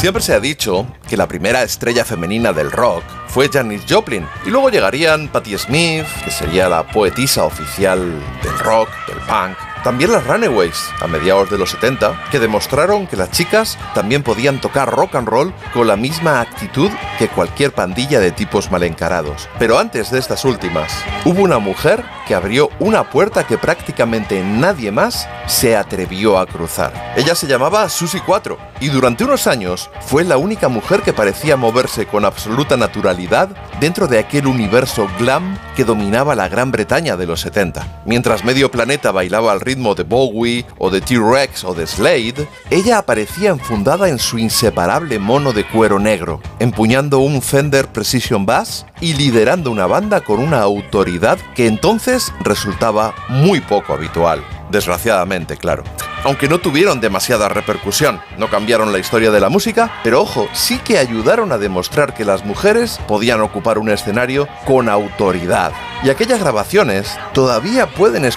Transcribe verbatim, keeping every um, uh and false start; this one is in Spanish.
Siempre se ha dicho que la primera estrella femenina del rock fue Janis Joplin, y luego llegarían Patti Smith, que sería la poetisa oficial del rock, del punk. También las Runaways, a mediados de los setenta, que demostraron que las chicas también podían tocar rock and roll con la misma actitud que cualquier pandilla de tipos mal encarados. Pero antes de estas últimas, hubo una mujer que abrió una puerta que prácticamente nadie más se atrevió a cruzar. Ella se llamaba Suzi cuatro, y durante unos años fue la única mujer que parecía moverse con absoluta naturalidad dentro de aquel universo glam que dominaba la Gran Bretaña de los setenta. Mientras medio planeta bailaba al ritmo de Bowie o de T-Rex o de Slade, ella aparecía enfundada en su inseparable mono de cuero negro, empuñando un Fender Precision Bass y liderando una banda con una autoridad que entonces resultaba muy poco habitual. Desgraciadamente, claro. Aunque no tuvieron demasiada repercusión, no cambiaron la historia de la música, pero ojo, sí que ayudaron a demostrar que las mujeres podían ocupar un escenario con autoridad. Y aquellas grabaciones todavía pueden escucharse